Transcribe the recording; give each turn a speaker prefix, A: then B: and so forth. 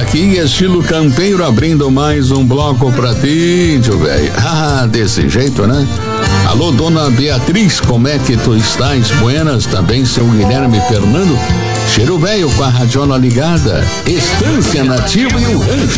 A: aqui, estilo campeiro, abrindo mais um bloco pra ti, tio velho. Ah, desse jeito, né? Alô, dona Beatriz, como é que tu estás? Buenas, também seu Guilherme Fernando. Cheiro velho com a radiola ligada, Estância Nativa e o rancho